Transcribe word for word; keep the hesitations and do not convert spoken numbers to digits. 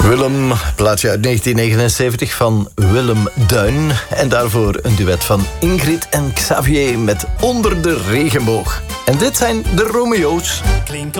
Willem, plaatje uit negentien negenenzeventig van Willem Duin. En daarvoor een duet van Ingrid en Xavier met Onder de regenboog. En dit zijn de Romeo's.